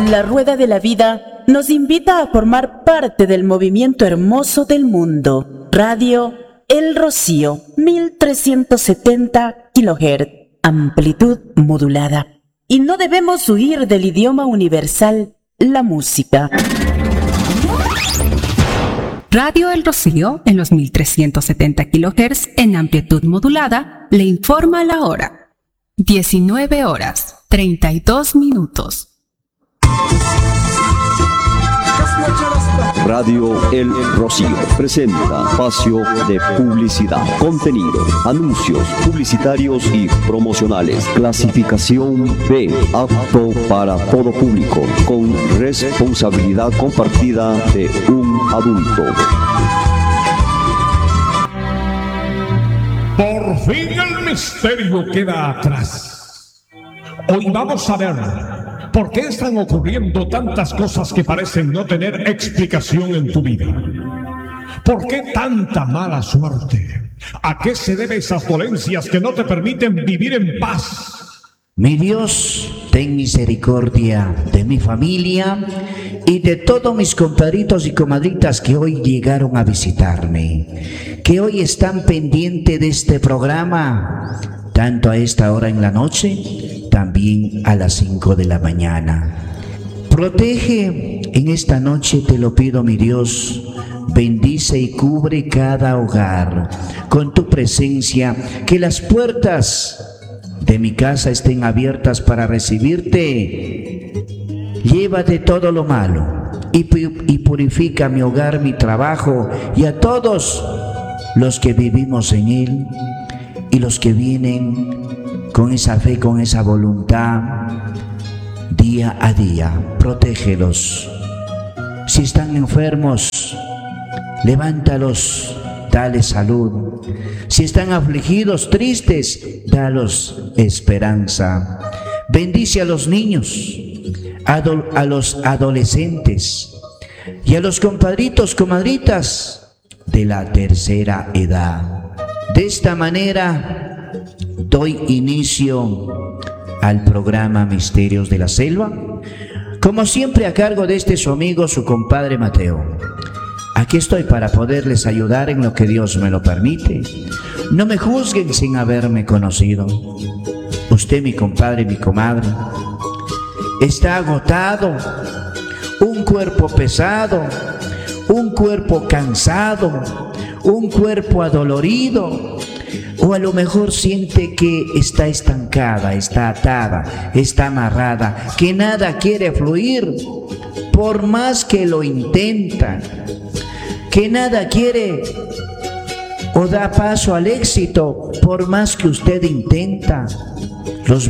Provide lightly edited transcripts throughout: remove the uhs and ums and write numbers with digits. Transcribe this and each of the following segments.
La rueda de la vida nos invita a formar parte del movimiento hermoso del mundo. Radio El Rocío, 1370 kHz, amplitud modulada. Y no debemos huir del idioma universal, la música. Radio El Rocío, en los 1370 kHz en amplitud modulada, le informa la hora. 19 horas, 32 minutos. Radio El Rocío presenta espacio de publicidad, contenido, anuncios publicitarios y promocionales. Clasificación B, apto para todo público, con responsabilidad compartida de un adulto. Por fin el misterio queda atrás. Hoy vamos a ver por qué están ocurriendo tantas cosas que parecen no tener explicación en tu vida. ¿Por qué tanta mala suerte? ¿A qué se deben esas dolencias que no te permiten vivir en paz? Mi Dios, ten misericordia de mi familia y de todos mis compadritos y comadritas que hoy llegaron a visitarme, que hoy están pendientes de este programa, tanto a esta hora en la noche, también a las 5 de la mañana. Protege en esta noche, te lo pido, mi Dios. Bendice y cubre cada hogar con tu presencia, que las puertas de mi casa estén abiertas para recibirte. Llévate todo lo malo y purifica mi hogar, mi trabajo y a todos los que vivimos en él y los que vienen con esa fe, con esa voluntad, día a día. Protégelos. Si están enfermos, levántalos, dale salud. Si están afligidos, tristes, dalos esperanza. Bendice a los niños, a los adolescentes y a los compadritos, comadritas de la tercera edad. De esta manera doy inicio al programa Misterios de la Selva, como siempre a cargo de este su amigo, su compadre Mateo. Aquí estoy para poderles ayudar en lo que Dios me lo permite. No me juzguen sin haberme conocido. Usted, mi compadre, mi comadre, está agotado, un cuerpo pesado, un cuerpo cansado, un cuerpo adolorido, o a lo mejor siente que está estancada, está atada, está amarrada, que nada quiere fluir, por más que lo intenta, que nada quiere o da paso al éxito, por más que usted intenta. Los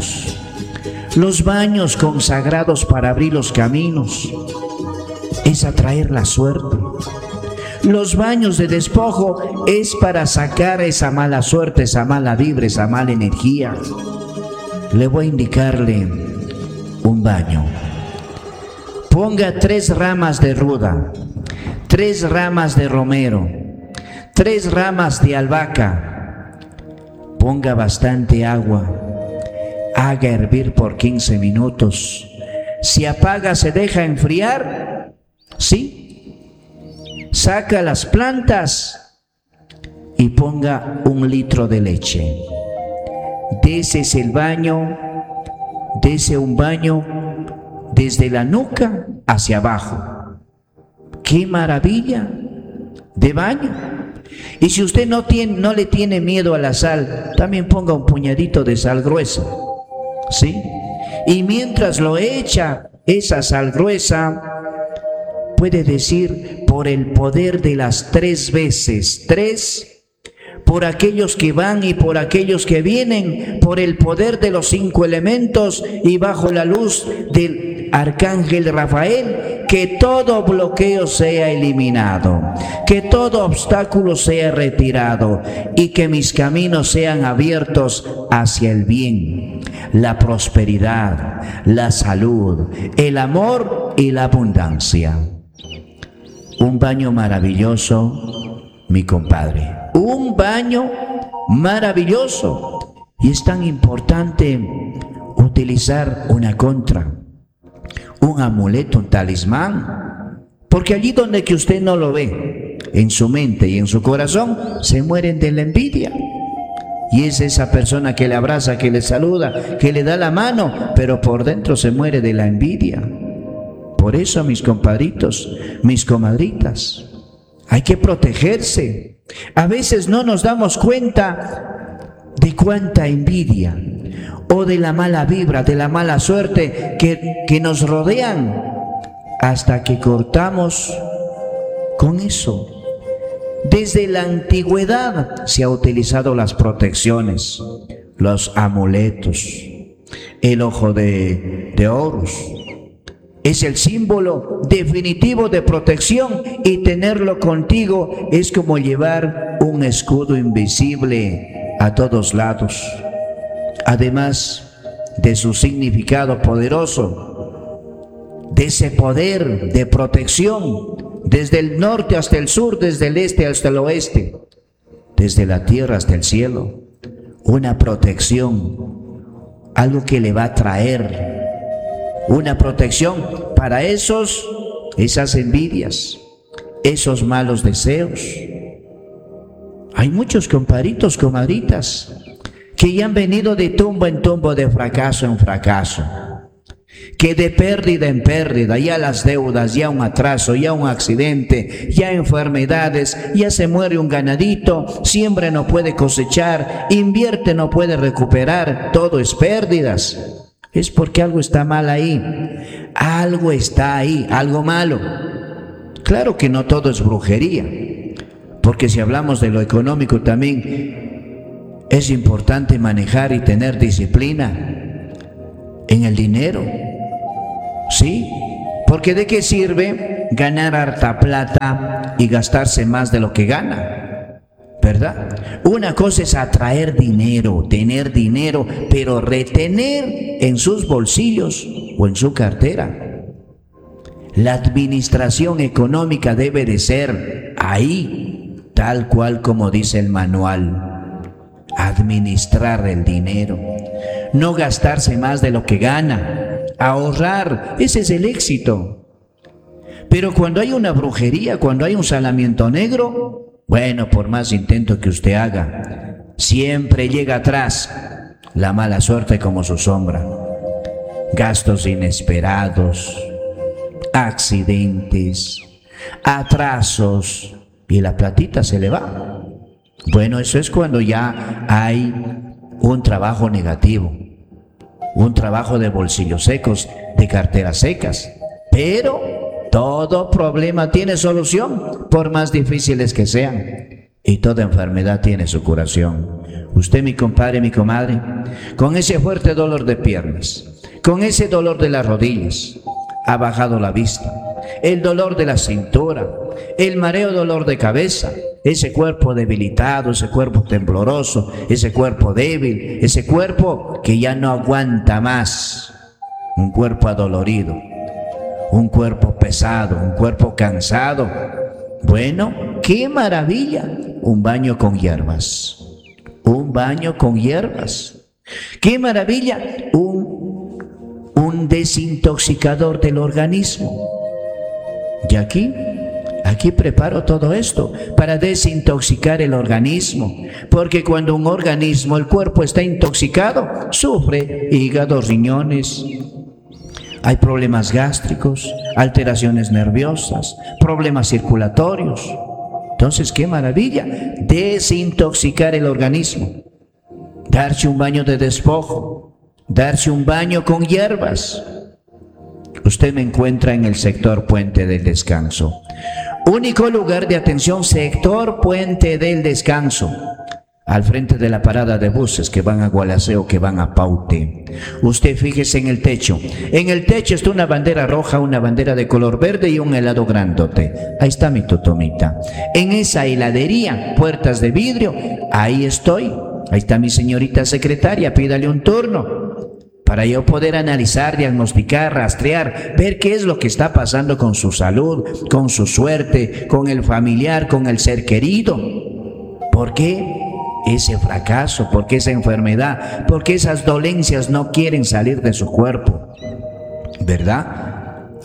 baños consagrados para abrir los caminos, es atraer la suerte. Los baños de despojo es para sacar esa mala suerte, esa mala vibra, esa mala energía. Le voy a indicarle un baño. Ponga 3 ramas de ruda, 3 ramas de romero, 3 ramas de albahaca. Ponga bastante agua. Haga hervir por 15 minutos. Si apaga, se deja enfriar. ¿Sí? Saca las plantas y ponga 1 litro de leche. Dese el baño, dese un baño desde la nuca hacia abajo. ¡Qué maravilla de baño! Y si usted no le tiene miedo a la sal, también ponga un puñadito de sal gruesa, ¿sí? Y mientras lo echa esa sal gruesa, puede decir: por el poder de las 3 veces, 3, por aquellos que van y por aquellos que vienen, por el poder de los 5 elementos y bajo la luz del Arcángel Rafael, que todo bloqueo sea eliminado, que todo obstáculo sea retirado y que mis caminos sean abiertos hacia el bien, la prosperidad, la salud, el amor y la abundancia. Un baño maravilloso, mi compadre. Un baño maravilloso. Y es tan importante utilizar una contra, un amuleto, un talismán. Porque allí donde que usted no lo ve, en su mente y en su corazón, se mueren de la envidia. Y es esa persona que le abraza, que le saluda, que le da la mano, pero por dentro se muere de la envidia. Por eso, mis compadritos, mis comadritas, hay que protegerse. A veces no nos damos cuenta de cuánta envidia o de la mala vibra, de la mala suerte que nos rodean, hasta que cortamos con eso. Desde la antigüedad se ha utilizado las protecciones, los amuletos, el ojo de Horus. Es el símbolo definitivo de protección, y tenerlo contigo es como llevar un escudo invisible a todos lados. Además de su significado poderoso, de ese poder de protección, desde el norte hasta el sur, desde el este hasta el oeste, desde la tierra hasta el cielo, una protección, algo que le va a traer una protección para esas envidias, esos malos deseos. Hay muchos compadritos, comadritas, que ya han venido de tumbo en tumbo, de fracaso en fracaso, que de pérdida en pérdida, ya las deudas, ya un atraso, ya un accidente, ya enfermedades, ya se muere un ganadito, siembra no puede cosechar, invierte no puede recuperar, todo es pérdidas. Es porque algo está mal ahí, algo está ahí, algo malo. Claro que no todo es brujería, porque si hablamos de lo económico también es importante manejar y tener disciplina en el dinero. ¿Sí? Porque ¿de qué sirve ganar harta plata y gastarse más de lo que gana? ¿Verdad? Una cosa es atraer dinero, tener dinero, pero retener en sus bolsillos o en su cartera. La administración económica debe de ser ahí, tal cual como dice el manual. Administrar el dinero, no gastarse más de lo que gana, ahorrar, ese es el éxito. Pero cuando hay una brujería, cuando hay un salamiento negro, bueno, por más intento que usted haga, siempre llega atrás la mala suerte como su sombra. Gastos inesperados, accidentes, atrasos, y la platita se le va. Bueno, eso es cuando ya hay un trabajo negativo, un trabajo de bolsillos secos, de carteras secas. Pero todo problema tiene solución, por más difíciles que sean, y toda enfermedad tiene su curación. Usted, mi compadre, mi comadre, con ese fuerte dolor de piernas, con ese dolor de las rodillas, ha bajado la vista, el dolor de la cintura, el mareo, dolor de cabeza, ese cuerpo debilitado, ese cuerpo tembloroso, ese cuerpo débil, ese cuerpo que ya no aguanta más, un cuerpo adolorido, un cuerpo pesado, un cuerpo cansado. Bueno, ¡qué maravilla! Un baño con hierbas. Un baño con hierbas. ¡Qué maravilla! Un desintoxicador del organismo. Y aquí preparo todo esto para desintoxicar el organismo. Porque cuando un organismo, el cuerpo está intoxicado, sufre hígado, riñones. Hay problemas gástricos, alteraciones nerviosas, problemas circulatorios. Entonces, qué maravilla, desintoxicar el organismo, darse un baño de despojo, darse un baño con hierbas. Usted me encuentra en el sector Puente del Descanso. Único lugar de atención, sector Puente del Descanso. Al frente de la parada de buses que van a Gualaceo, que van a Paute. Usted fíjese en el techo. En el techo está una bandera roja, una bandera de color verde y un helado grandote. Ahí está mi totomita. En esa heladería, puertas de vidrio, ahí estoy. Ahí está mi señorita secretaria, pídale un turno para yo poder analizar, diagnosticar, rastrear, ver qué es lo que está pasando con su salud, con su suerte, con el familiar, con el ser querido. ¿Por qué ese fracaso? ¿Por qué esa enfermedad? ¿Por qué esas dolencias no quieren salir de su cuerpo? ¿Verdad?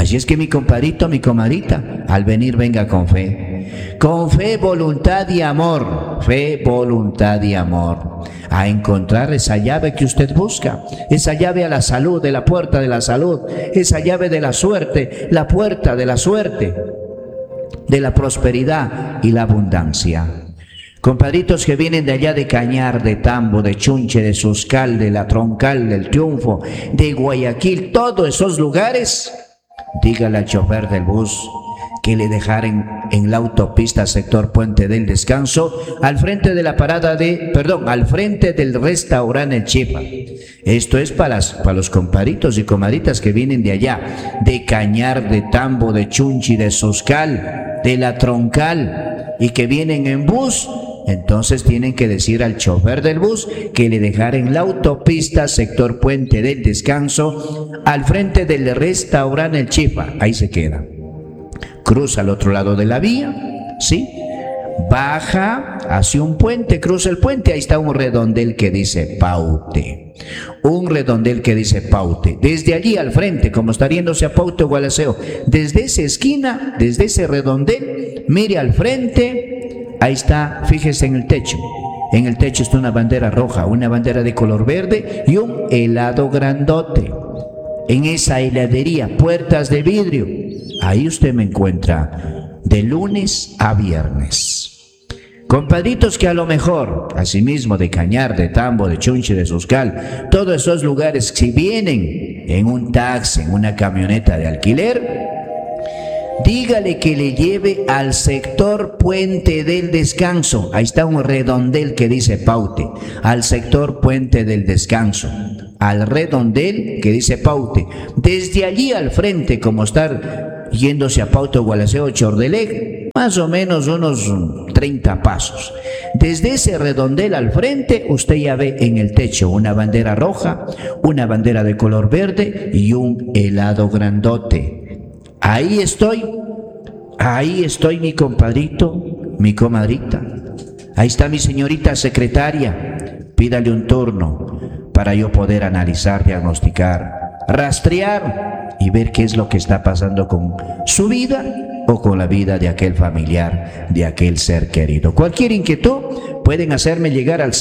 Así es que mi compadrito, mi comadrita, al venir venga con fe. Con fe, voluntad y amor. Fe, voluntad y amor. A encontrar esa llave que usted busca. Esa llave a la salud, de la puerta de la salud. Esa llave de la suerte, la puerta de la suerte. De la prosperidad y la abundancia. Compadritos que vienen de allá de Cañar, de Tambo, de Chunche, de Suscal, de La Troncal, del Triunfo, de Guayaquil, todos esos lugares, dígale al chofer del bus que le dejaren en la autopista sector Puente del Descanso, al frente de la parada al frente del restaurante El Chifa. Esto es para los compadritos y comadritas que vienen de allá, de Cañar, de Tambo, de Chunchi, de Suscal, de La Troncal, y que vienen en bus. Entonces tienen que decir al chofer del bus que le dejaren la autopista sector Puente del Descanso al frente del restaurante El Chifa. Ahí se queda. Cruza al otro lado de la vía, ¿sí? Baja hacia un puente, cruza el puente, ahí está un redondel que dice Paute. Un redondel que dice Paute. Desde allí al frente, como está yéndose a Paute o Gualaceo, desde esa esquina, desde ese redondel, mire al frente, ahí está, fíjese en el techo. En el techo está una bandera roja, una bandera de color verde y un helado grandote. En esa heladería, puertas de vidrio, ahí usted me encuentra de lunes a viernes. Compadritos que a lo mejor, asimismo de Cañar, de Tambo, de Chunche, de Suscal, todos esos lugares, si vienen en un taxi, en una camioneta de alquiler, dígale que le lleve al sector Puente del Descanso. Ahí está un redondel que dice Paute. Al sector Puente del Descanso. Al redondel que dice Paute. Desde allí al frente, como estar yéndose a Paute o Gualaceo, Chordelec, más o menos unos 30 pasos. Desde ese redondel al frente, usted ya ve en el techo una bandera roja, una bandera de color verde y un helado grandote. Ahí estoy mi compadrito, mi comadrita. Ahí está mi señorita secretaria. Pídale un turno para yo poder analizar, diagnosticar, rastrear y ver qué es lo que está pasando con su vida o con la vida de aquel familiar, de aquel ser querido. Cualquier inquietud pueden hacerme llegar al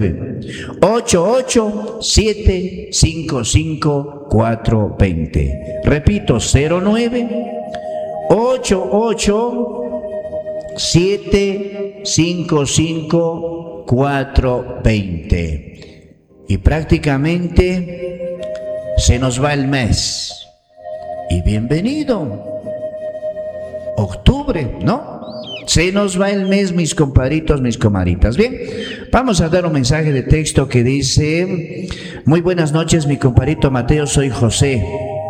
09-88-755-420. Repito, 09-88-755-420. Y prácticamente se nos va el mes. Y bienvenido. Octubre, ¿no? Se nos va el mes, mis compadritos, mis comadritas. Bien, vamos a dar un mensaje de texto que dice: muy buenas noches, mi compadrito Mateo, soy José.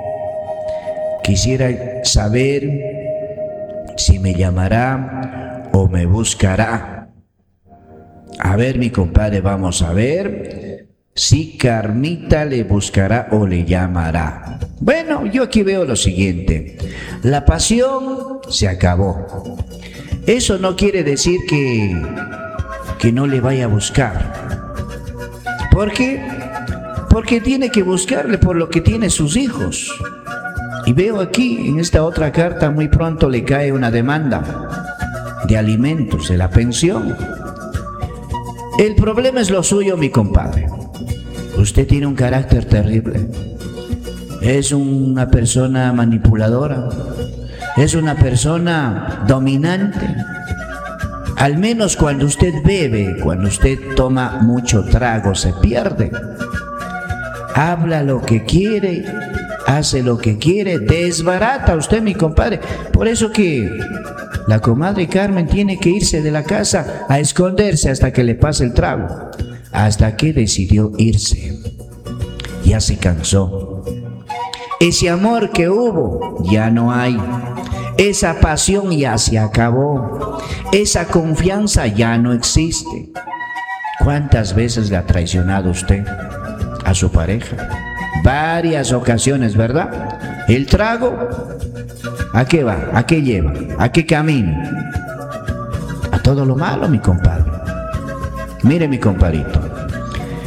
Quisiera saber si me llamará o me buscará. A ver, mi compadre, vamos a ver si Carmita le buscará o le llamará. Bueno, yo aquí veo lo siguiente: la pasión se acabó. Eso no quiere decir que no le vaya a buscar. ¿Por qué? Porque tiene que buscarle por lo que tiene sus hijos. Y veo aquí en esta otra carta, muy pronto le cae una demanda de alimentos, de la pensión. El problema es lo suyo, mi compadre. Usted tiene un carácter terrible. Es una persona manipuladora. Es una persona dominante. Al menos cuando usted bebe, cuando usted toma mucho trago, se pierde. Habla lo que quiere, hace lo que quiere, desbarata usted, mi compadre. Por eso que la comadre Carmen tiene que irse de la casa a esconderse hasta que le pase el trago. Hasta que decidió irse. Ya se cansó. Ese amor que hubo ya no hay. Esa pasión ya se acabó. Esa confianza ya no existe. ¿Cuántas veces le ha traicionado usted a su pareja? Varias ocasiones, ¿verdad? El trago, ¿a qué va? ¿A qué lleva? ¿A qué camino? A todo lo malo, mi compadre. Mire, mi compadrito,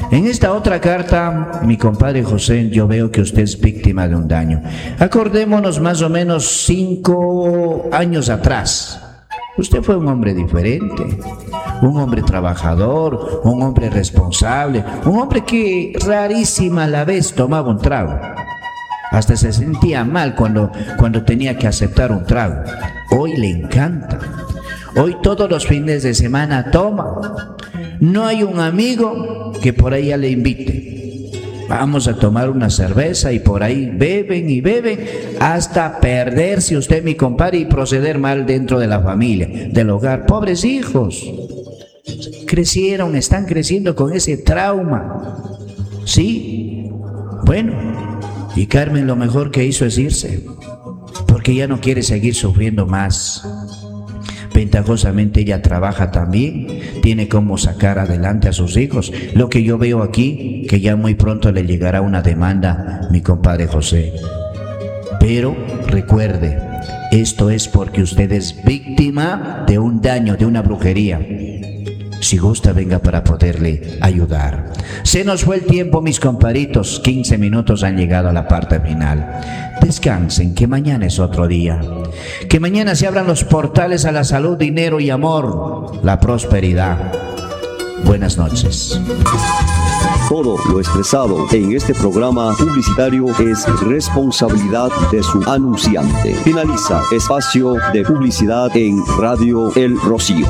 En esta otra carta, mi compadre José, yo veo que usted es víctima de un daño. Acordémonos más o menos 5 años atrás. Usted fue un hombre diferente, un hombre trabajador, un hombre responsable, un hombre que rarísima a la vez tomaba un trago. Hasta se sentía mal cuando tenía que aceptar un trago. Hoy le encanta. Hoy todos los fines de semana toma. No hay un amigo que por ahí ya le invite. Vamos a tomar una cerveza y por ahí beben y beben hasta perderse usted, mi compadre, y proceder mal dentro de la familia, del hogar. Pobres hijos. Crecieron, están creciendo con ese trauma. Sí, bueno, y Carmen lo mejor que hizo es irse, porque ya no quiere seguir sufriendo más. Ventajosamente ella trabaja también, tiene cómo sacar adelante a sus hijos. Lo que yo veo aquí, que ya muy pronto le llegará una demanda, mi compadre José. Pero recuerde, esto es porque usted es víctima de un daño, de una brujería. Si gusta, venga para poderle ayudar. Se nos fue el tiempo, mis comparitos. 15 minutos han llegado a la parte final. Descansen, que mañana es otro día. Que mañana se abran los portales a la salud, dinero y amor, la prosperidad. Buenas noches. Todo lo expresado en este programa publicitario es responsabilidad de su anunciante. Finaliza espacio de publicidad en Radio El Rocío.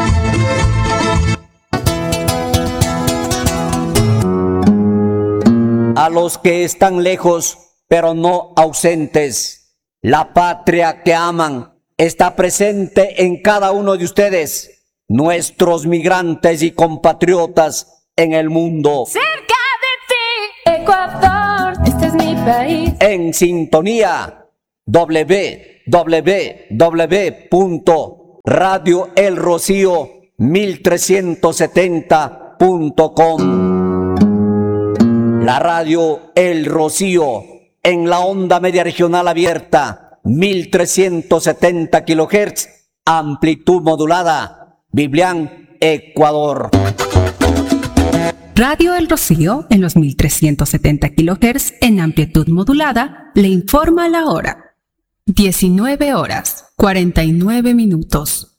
A los que están lejos, pero no ausentes, la patria que aman está presente en cada uno de ustedes, nuestros migrantes y compatriotas en el mundo. Cerca de ti, Ecuador, este es mi país. En sintonía, www.radioelrocío1370.com. La radio El Rocío, en la onda media regional abierta, 1370 kHz, amplitud modulada, Biblián, Ecuador. Radio El Rocío, en los 1370 kHz, en amplitud modulada, le informa la hora. 19 horas, 49 minutos.